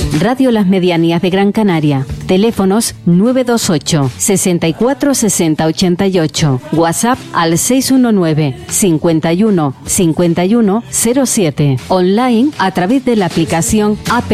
Radio Las Medianías de Gran Canaria. Teléfonos 928 64 60 88. WhatsApp al 619 51 51 07. Online a través de la aplicación app